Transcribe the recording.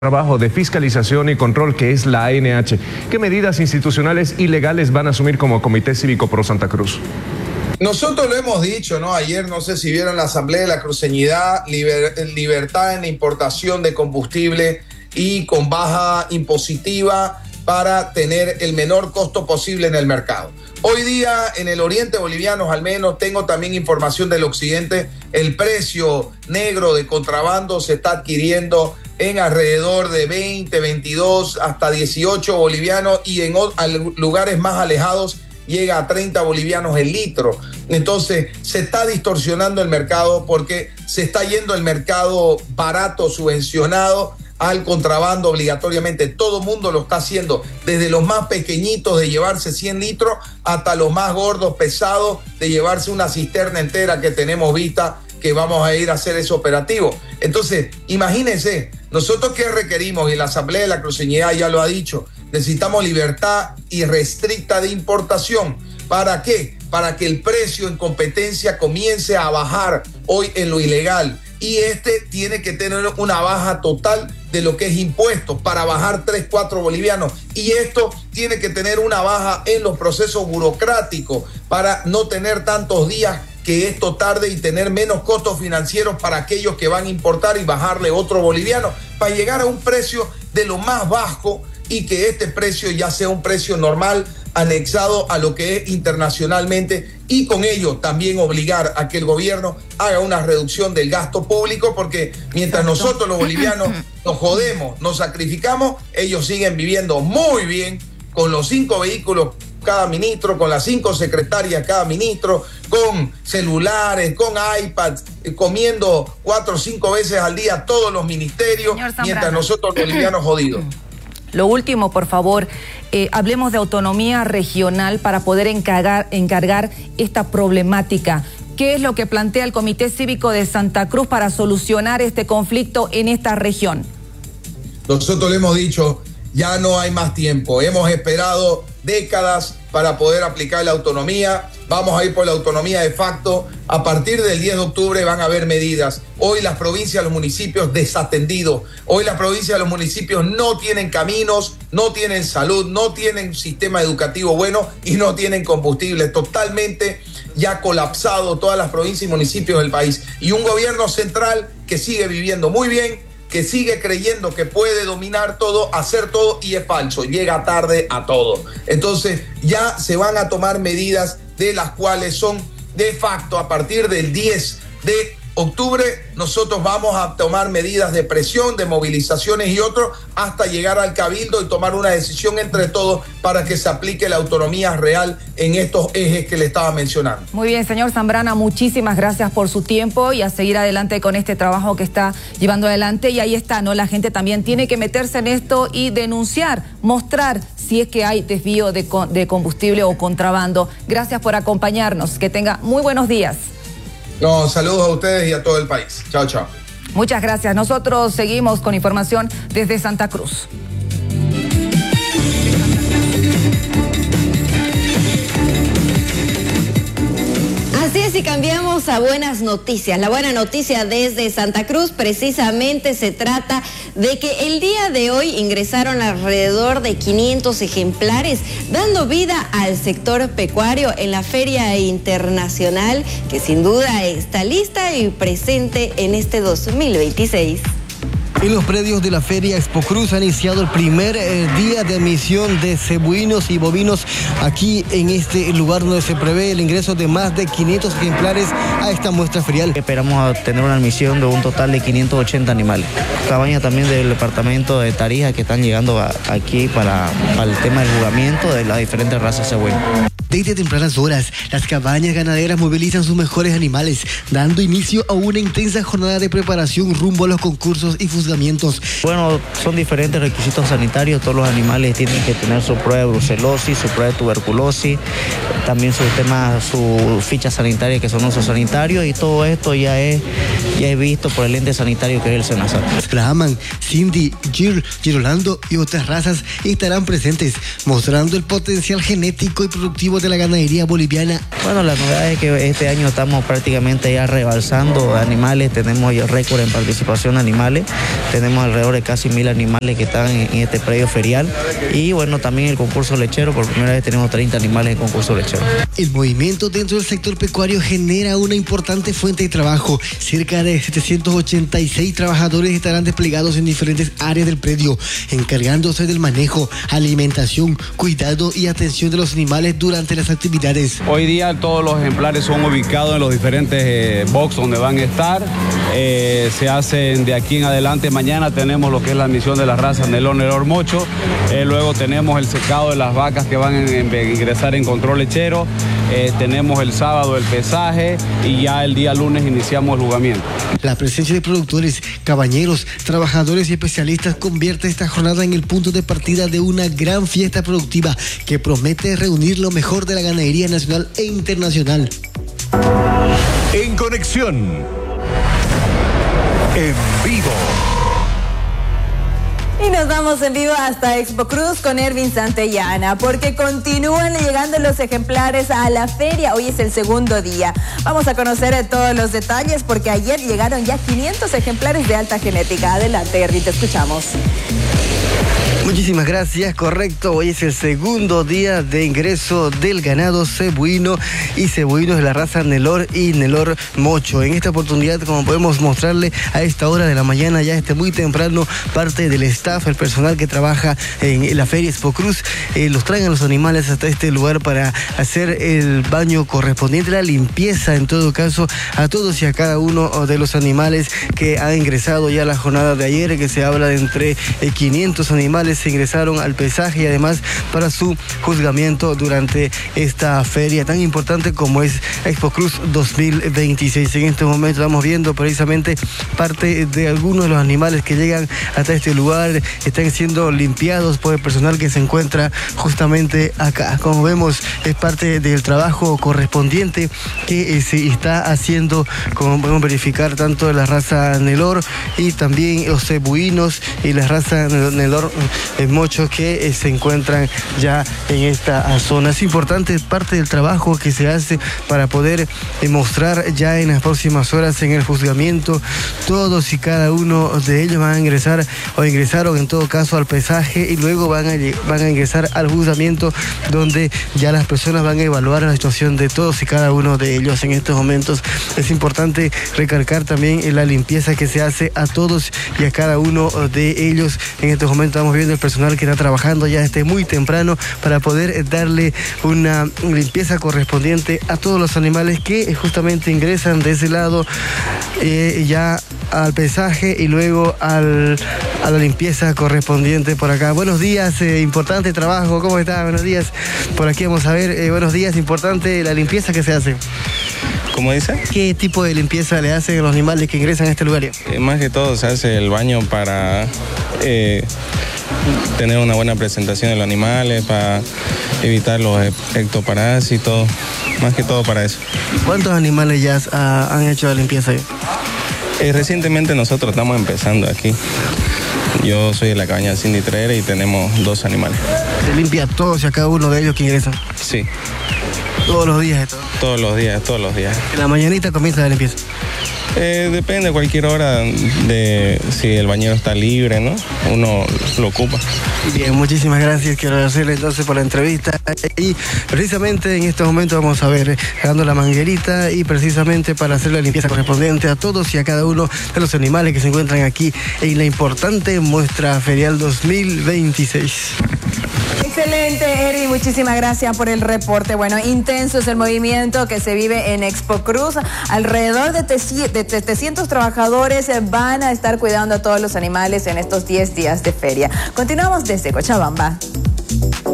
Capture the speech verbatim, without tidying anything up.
Trabajo de fiscalización y control, que es la A N H. ¿Qué medidas institucionales y legales van a asumir como Comité Cívico Pro Santa Cruz? Nosotros lo hemos dicho, ¿no? Ayer, no sé si vieron la Asamblea de la Cruceñidad, liber, libertad en la importación de combustible y con baja impositiva para tener el menor costo posible en el mercado. Hoy día, en el oriente boliviano, al menos, tengo también información del occidente, el precio negro de contrabando se está adquiriendo en alrededor de veinte, veintidós, hasta dieciocho bolivianos, y en lugares más alejados llega a treinta bolivianos el litro. Entonces se está distorsionando el mercado porque se está yendo el mercado barato, subvencionado, al contrabando obligatoriamente. Todo el mundo lo está haciendo, desde los más pequeñitos de llevarse cien litros hasta los más gordos, pesados, de llevarse una cisterna entera que tenemos vista que vamos a ir a hacer ese operativo. Entonces, imagínense, nosotros qué requerimos, y la Asamblea de la Cruceñidad ya lo ha dicho, necesitamos libertad irrestricta de importación. ¿Para qué? Para que el precio en competencia comience a bajar hoy en lo ilegal. Y este tiene que tener una baja total de lo que es impuestos para bajar tres, cuatro bolivianos. Y esto tiene que tener una baja en los procesos burocráticos para no tener tantos días que esto tarde y tener menos costos financieros para aquellos que van a importar y bajarle otro boliviano para llegar a un precio de lo más bajo y que este precio ya sea un precio normal anexado a lo que es internacionalmente, y con ello también obligar a que el gobierno haga una reducción del gasto público, porque mientras nosotros los bolivianos nos jodemos, nos sacrificamos, ellos siguen viviendo muy bien con los cinco vehículos cada ministro, con las cinco secretarias cada ministro, con celulares, con iPads, comiendo cuatro o cinco veces al día todos los ministerios, mientras nosotros los bolivianos jodidos. Lo último, por favor, eh, hablemos de autonomía regional para poder encargar, encargar esta problemática. ¿Qué es lo que plantea el Comité Cívico de Santa Cruz para solucionar este conflicto en esta región? Nosotros le hemos dicho, ya no hay más tiempo. Hemos esperado décadas para poder aplicar la autonomía. Vamos a ir por la autonomía de facto. A partir del diez de octubre van a haber medidas. Hoy las provincias, los municipios desatendidos. Hoy las provincias, los municipios no tienen caminos, no tienen salud, no tienen sistema educativo bueno y no tienen combustible. Totalmente ya colapsado todas las provincias y municipios del país. Y un gobierno central que sigue viviendo muy bien, que sigue creyendo que puede dominar todo, hacer todo, y es falso, llega tarde a todo. Entonces ya se van a tomar medidas de las cuales son de facto a partir del diez de octubre. Nosotros vamos a tomar medidas de presión, de movilizaciones y otros, hasta llegar al cabildo y tomar una decisión entre todos para que se aplique la autonomía real en estos ejes que le estaba mencionando. Muy bien, señor Zambrana, muchísimas gracias por su tiempo y a seguir adelante con este trabajo que está llevando adelante. Y ahí está, ¿no? La gente también tiene que meterse en esto y denunciar, mostrar si es que hay desvío de, de combustible o contrabando. Gracias por acompañarnos. Que tenga muy buenos días. No, saludos a ustedes y a todo el país. Chao, chao. Muchas gracias. Nosotros seguimos con información desde Santa Cruz. Así es, y cambiamos a buenas noticias. La buena noticia desde Santa Cruz precisamente se trata de que el día de hoy ingresaron alrededor de quinientos ejemplares, dando vida al sector pecuario en la Feria Internacional, que sin duda está lista y presente en este dos mil veintiséis. En los predios de la Feria Expo Cruz ha iniciado el primer eh, día de emisión de cebuinos y bovinos aquí en este lugar, donde se prevé el ingreso de más de quinientos ejemplares a esta muestra ferial. Esperamos tener una emisión de un total de quinientos ochenta animales. Cabañas también del departamento de Tarija que están llegando a, aquí para, para el tema del jugamiento de las diferentes razas cebuinas. Desde tempranas horas, las cabañas ganaderas movilizan sus mejores animales, dando inicio a una intensa jornada de preparación rumbo a los concursos y juzgamientos. Bueno, son diferentes requisitos sanitarios. Todos los animales tienen que tener su prueba de brucelosis, su prueba de tuberculosis, también su tema, su ficha sanitaria, que son usos sanitarios, y todo esto ya es, ya es visto por el ente sanitario, que es el SENASAT. Brahman, Cindy, Gir, Girolando y otras razas estarán presentes, mostrando el potencial genético y productivo mejor de la ganadería boliviana. Bueno, la novedad es que este año estamos prácticamente ya rebalsando animales, tenemos el récord en participación de animales, tenemos alrededor de casi mil animales que están en, en este predio ferial y bueno, también el concurso lechero, por primera vez tenemos treinta animales en concurso lechero. El movimiento dentro del sector pecuario genera una importante fuente de trabajo. Cerca de setecientos ochenta y seis trabajadores estarán desplegados en diferentes áreas del predio, encargándose del manejo, alimentación, cuidado y atención de los animales durante las actividades. Hoy día todos los ejemplares son ubicados en los diferentes eh, box donde van a estar. Eh, se hacen de aquí en adelante. Mañana tenemos lo que es la admisión de las razas Nelor, Nelor, Mocho. Eh, luego tenemos el secado de las vacas que van a ingresar en control lechero. Eh, tenemos el sábado el pesaje y ya el día lunes iniciamos el juzgamiento. La presencia de productores, cabañeros, trabajadores y especialistas convierte esta jornada en el punto de partida de una gran fiesta productiva que promete reunir lo mejor de la ganadería nacional e internacional. En conexión, en vivo. Y nos vamos en vivo hasta Expo Cruz con Ervin Santellana, porque continúan llegando los ejemplares a la feria. Hoy es el segundo día. Vamos a conocer todos los detalles, porque ayer llegaron ya quinientos ejemplares de alta genética. Adelante, Ervin, te escuchamos. Muchísimas gracias, correcto. Hoy es el segundo día de ingreso del ganado cebuino y cebuinos de la raza Nelor y Nelor Mocho. En esta oportunidad, como podemos mostrarle a esta hora de la mañana, ya este muy temprano, parte del staff, el personal que trabaja en la feria Expo Cruz, eh, los traen a los animales hasta este lugar para hacer el baño correspondiente, la limpieza en todo caso a todos y a cada uno de los animales que han ingresado ya a la jornada de ayer, que se habla de entre eh, quinientos animales se ingresaron al pesaje y además para su juzgamiento durante esta feria tan importante como es Expo Cruz dos mil veintiséis. En este momento estamos viendo precisamente parte de algunos de los animales que llegan hasta este lugar, están siendo limpiados por el personal que se encuentra justamente acá. Como vemos, es parte del trabajo correspondiente que eh, se está haciendo, como podemos verificar, tanto de la raza Nelor y también los cebuinos y la raza Nelor eh, Mocho que eh, se encuentran ya en esta zona. Es importante, parte del trabajo que se hace para poder eh, mostrar ya en las próximas horas en el juzgamiento. Todos y cada uno de ellos van a ingresar o ingresaron en todo caso al pesaje y luego van a, van a ingresar al juzgamiento, donde ya las personas van a evaluar la situación de todos y cada uno de ellos en estos momentos. Es importante recalcar también la limpieza que se hace a todos y a cada uno de ellos. En estos momentos estamos viendo el personal que está trabajando ya desde muy temprano para poder darle una limpieza correspondiente a todos los animales que justamente ingresan de ese lado eh, ya al pesaje y luego al, a la limpieza correspondiente por acá. Buenos días, eh, importante trabajo, ¿cómo está? Buenos días. Por aquí vamos a ver, eh, buenos días, importante la limpieza que se hace. ¿Cómo dice? ¿Qué tipo de limpieza le hacen a los animales que ingresan a este lugar? Eh, más que todo se hace el baño para eh, tener una buena presentación de los animales, para evitar los ectoparásitos, más que todo para eso. ¿Cuántos animales ya uh, han hecho la limpieza ahí? Eh, recientemente nosotros estamos empezando aquí. Yo soy de la cabaña Cindy Traer y tenemos dos animales. ¿Se limpia a todos y a cada uno de ellos que ingresan? Sí. ¿Todos los días esto? Todos los días, todos los días. ¿En la mañanita comienza la limpieza? Eh, depende de cualquier hora de si el bañero está libre, ¿no? Uno lo ocupa. Bien, muchísimas gracias. Quiero agradecerle entonces por la entrevista. Y precisamente en estos momentos vamos a ver, dando la manguerita y precisamente para hacer la limpieza correspondiente a todos y a cada uno de los animales que se encuentran aquí en la importante muestra ferial dos mil veintiséis. Excelente, Eri, muchísimas gracias por el reporte. Bueno, intenso es el movimiento que se vive en Expo Cruz. Alrededor de setecientos trabajadores van a estar cuidando a todos los animales en estos diez días de feria. Continuamos desde Cochabamba.